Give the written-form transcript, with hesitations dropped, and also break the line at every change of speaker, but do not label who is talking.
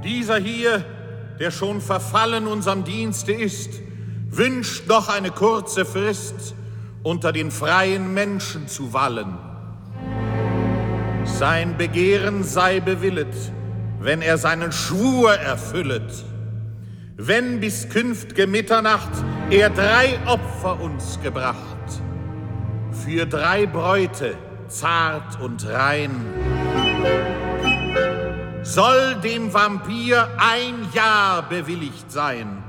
Dieser hier, der schon verfallen unserem Dienste ist, wünscht noch eine kurze Frist, unter den freien Menschen zu wallen. Sein Begehren sei bewillet, wenn er seinen Schwur erfüllet, wenn bis künftge Mitternacht er 3 Opfer uns gebracht, für 3 Bräute, zart und rein, soll dem Vampir 1 Jahr bewilligt sein.